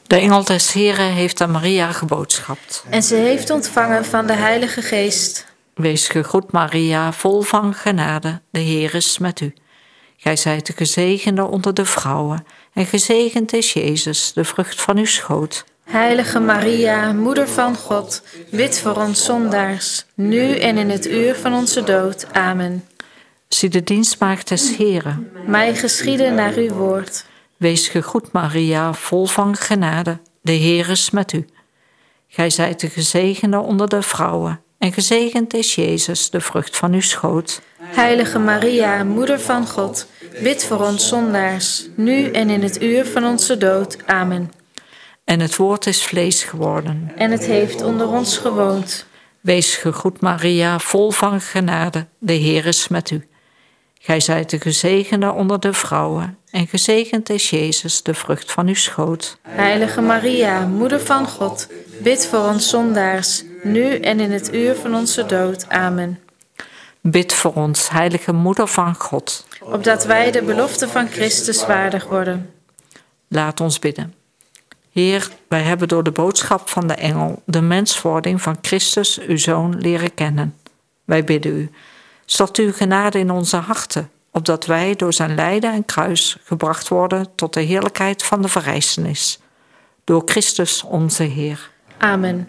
De engel des Heren heeft aan Maria geboodschapt. En ze heeft ontvangen van de Heilige Geest. Wees gegroet Maria, vol van genade, de Heer is met u. Gij zijt de gezegende onder de vrouwen, en gezegend is Jezus, de vrucht van uw schoot. Heilige Maria, Moeder van God, bid voor ons zondaars, nu en in het uur van onze dood. Amen. Zie de dienstmaagd des Heren. Mij geschieden naar uw woord. Wees gegroet Maria, vol van genade, de Heer is met u. Gij zijt de gezegende onder de vrouwen, en gezegend is Jezus, de vrucht van uw schoot. Heilige Maria, Moeder van God, bid voor ons zondaars, nu en in het uur van onze dood. Amen. En het woord is vlees geworden. En het heeft onder ons gewoond. Wees gegroet Maria, vol van genade, de Heer is met u. Gij zijt de gezegende onder de vrouwen, en gezegend is Jezus, de vrucht van uw schoot. Heilige Maria, Moeder van God, bid voor ons zondaars, nu en in het uur van onze dood. Amen. Bid voor ons, heilige Moeder van God. Opdat wij de belofte van Christus waardig worden. Laat ons bidden. Heer, wij hebben door de boodschap van de engel de menswording van Christus, uw Zoon, leren kennen. Wij bidden u, stort uw genade in onze harten, opdat wij door zijn lijden en kruis gebracht worden tot de heerlijkheid van de verrijzenis. Door Christus onze Heer. Amen.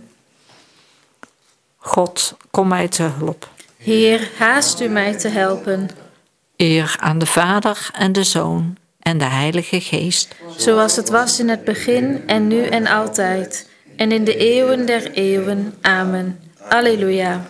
God, kom mij te hulp. Heer, haast u mij te helpen. Eer aan de Vader en de Zoon en de Heilige Geest. Zoals het was in het begin en nu en altijd. En in de eeuwen der eeuwen. Amen. Alleluia.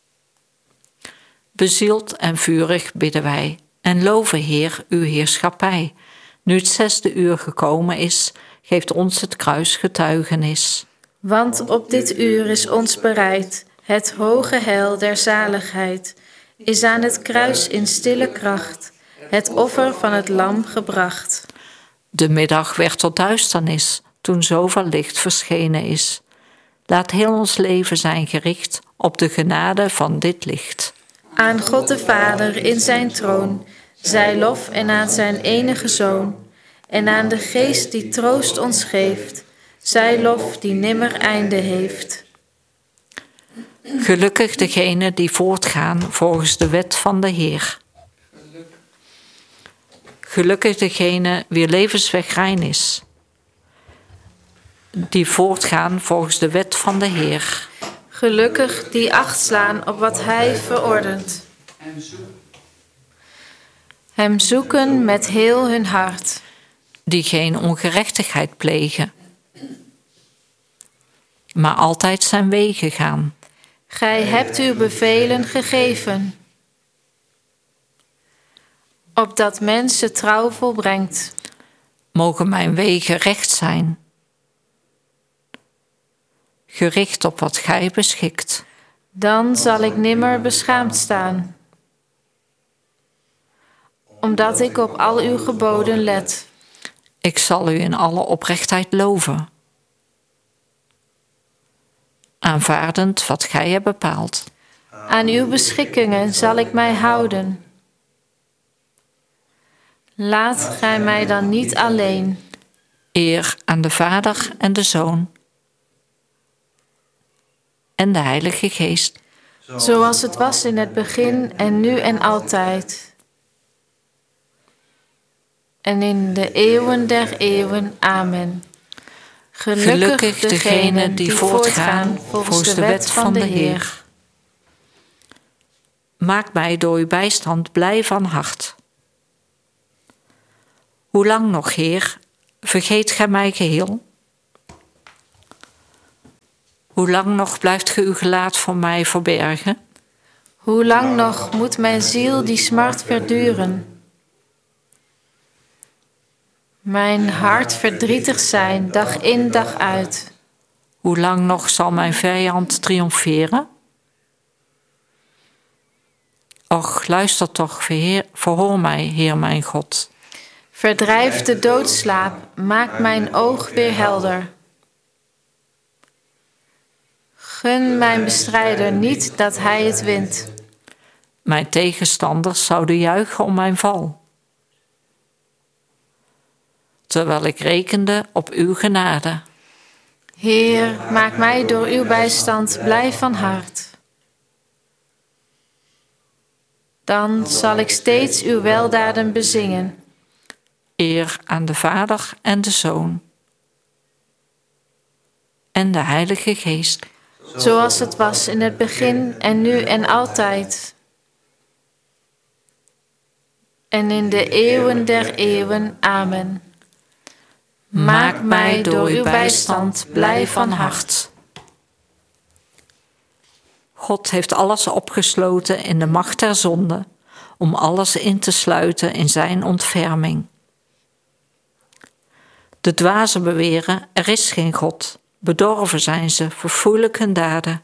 Bezield en vurig bidden wij en loven, Heer, uw heerschappij. Nu het 6e uur gekomen is, geeft ons het kruis getuigenis. Want op dit uur is ons bereid het hoge heil der zaligheid. Is aan het kruis in stille kracht het offer van het lam gebracht. De middag werd tot duisternis, toen zoveel licht verschenen is. Laat heel ons leven zijn gericht op de genade van dit licht. Aan God de Vader in zijn troon, zij lof en aan zijn enige Zoon. En aan de Geest die troost ons geeft, zij lof die nimmer einde heeft. Gelukkig degenen die voortgaan volgens de wet van de Heer. Gelukkig degene wier levensweg rein is, die voortgaan volgens de wet van de Heer. Gelukkig die acht slaan op wat hij verordent. Hem zoeken met heel hun hart. Die geen ongerechtigheid plegen, maar altijd zijn wegen gaan. Gij hebt uw bevelen gegeven, opdat men ze trouw volbrengt. Mogen mijn wegen recht zijn, gericht op wat gij beschikt. Dan zal ik nimmer beschaamd staan, omdat ik op al uw geboden let. Ik zal u in alle oprechtheid loven, aanvaardend wat gij hebt bepaald. Aan uw beschikkingen zal ik mij houden. Laat gij mij dan niet alleen. Eer aan de Vader en de Zoon en de Heilige Geest. Zoals het was in het begin en nu en altijd. En in de eeuwen der eeuwen. Amen. Gelukkig degenen die voortgaan volgens de wet van de Heer. Maak mij door uw bijstand blij van hart. Hoe lang nog, Heer, vergeet gij mij geheel? Hoe lang nog blijft ge uw gelaat voor mij verbergen? Hoe lang nog moet mijn ziel die smart verduren? Mijn hart verdrietig zijn, dag in dag uit. Hoe lang nog zal mijn vijand triomferen? Och, luister toch, verhoor mij, Heer mijn God. Verdrijf de doodslaap, maak mijn oog weer helder. Gun mijn bestrijder niet dat hij het wint. Mijn tegenstanders zouden juichen om mijn val, terwijl ik rekende op uw genade. Heer, maak mij door uw bijstand blij van hart. Dan zal ik steeds uw weldaden bezingen. Eer aan de Vader en de Zoon en de Heilige Geest. Zoals het was in het begin en nu en altijd. En in de eeuwen der eeuwen. Amen. Maak mij door uw bijstand blij van hart. God heeft alles opgesloten in de macht der zonde, om alles in te sluiten in zijn ontferming. De dwazen beweren, er is geen God. Bedorven zijn ze, verfoeilijk hun daden.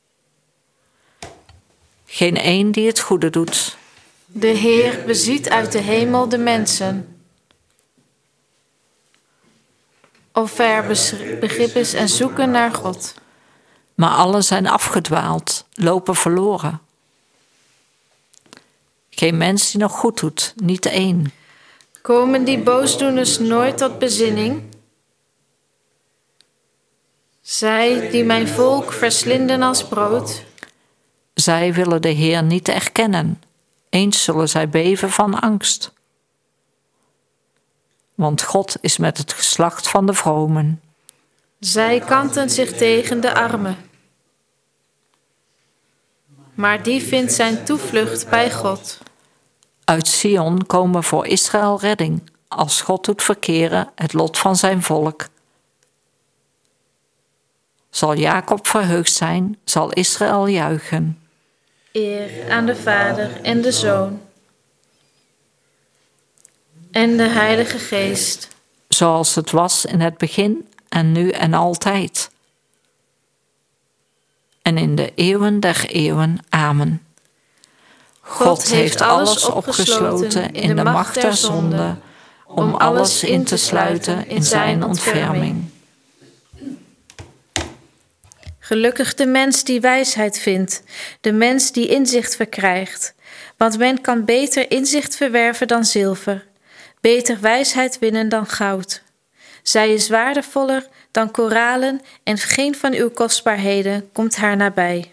Geen één die het goede doet. De Heer beziet uit de hemel de mensen. Of er begrip is en zoeken naar God. Maar allen zijn afgedwaald, lopen verloren. Geen mens die nog goed doet, niet één. Komen die boosdoeners nooit tot bezinning? Zij die mijn volk verslinden als brood. Zij willen de Heer niet erkennen. Eens zullen zij beven van angst. Want God is met het geslacht van de vromen. Zij kanten zich tegen de armen. Maar die vindt zijn toevlucht bij God. Uit Sion komen voor Israël redding, als God doet verkeren het lot van zijn volk. Zal Jacob verheugd zijn, zal Israël juichen. Eer aan de Vader en de Zoon en de Heilige Geest. Zoals het was in het begin en nu en altijd. En in de eeuwen der eeuwen. Amen. God heeft alles opgesloten in de macht der zonde, om alles in te sluiten in zijn ontferming. Gelukkig de mens die wijsheid vindt, de mens die inzicht verkrijgt. Want men kan beter inzicht verwerven dan zilver, beter wijsheid winnen dan goud. Zij is waardevoller dan koralen en geen van uw kostbaarheden komt haar nabij.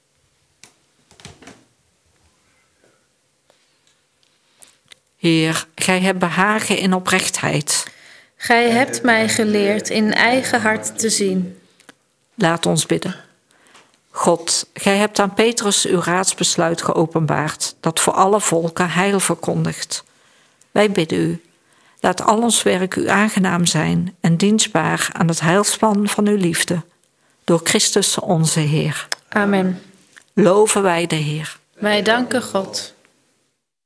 Heer, gij hebt behagen in oprechtheid. Gij hebt mij geleerd in eigen hart te zien. Laat ons bidden. God, gij hebt aan Petrus uw raadsbesluit geopenbaard, dat voor alle volken heil verkondigt. Wij bidden u, laat al ons werk u aangenaam zijn en dienstbaar aan het heilsplan van uw liefde. Door Christus onze Heer. Amen. Loven wij de Heer. Wij danken God.